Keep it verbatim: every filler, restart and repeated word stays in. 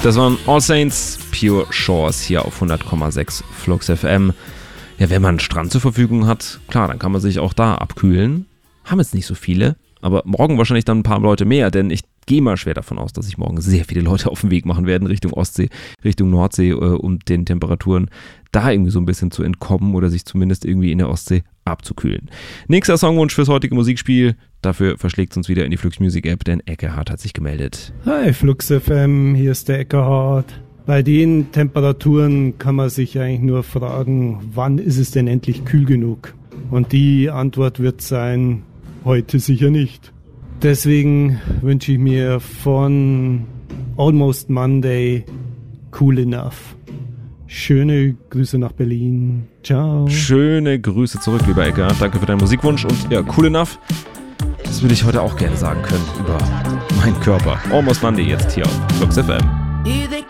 Das waren All Saints, Pure Shores hier auf hundert Komma sechs Flux F M. Ja, wenn man einen Strand zur Verfügung hat, klar, dann kann man sich auch da abkühlen. Haben jetzt nicht so viele, aber morgen wahrscheinlich dann ein paar Leute mehr, denn ich gehe mal schwer davon aus, dass sich morgen sehr viele Leute auf den Weg machen werden Richtung Ostsee, Richtung Nordsee, äh, um den Temperaturen da irgendwie so ein bisschen zu entkommen oder sich zumindest irgendwie in der Ostsee abzukühlen. Nächster Songwunsch fürs heutige Musikspiel. Dafür verschlägt es uns wieder in die Flux Music App, denn Eckehard hat sich gemeldet. Hi Flux F M, hier ist der Eckehard. Bei den Temperaturen kann man sich eigentlich nur fragen, wann ist es denn endlich kühl genug? Und die Antwort wird sein, heute sicher nicht. Deswegen wünsche ich mir von Almost Monday Cool Enough. Schöne Grüße nach Berlin. Ciao. Schöne Grüße zurück, lieber Eckehard. Danke für deinen Musikwunsch und ja, Cool Enough. Das würde ich heute auch gerne sagen können über meinen Körper. Almost Monday jetzt hier auf Flux F M.